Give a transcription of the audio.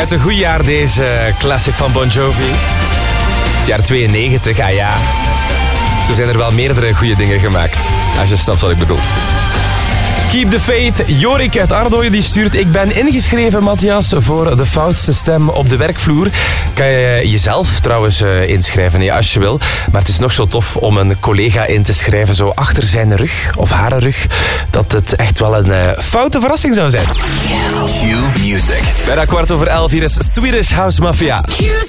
Uit een goed jaar deze classic van Bon Jovi. Het jaar 92, ah ja. Toen zijn er wel meerdere goede dingen gemaakt. Als je snapt wat ik bedoel. Keep the Faith. Jorik uit Ardooien die stuurt... Ik ben ingeschreven, Matthias, voor de foutste stem op de werkvloer. Kan je jezelf trouwens inschrijven, als je wil. Maar het is nog zo tof om een collega in te schrijven, zo achter zijn rug, of haar rug, dat het echt wel een foute verrassing zou zijn. Q Music. Bijna 11:15, hier is Swedish House Mafia.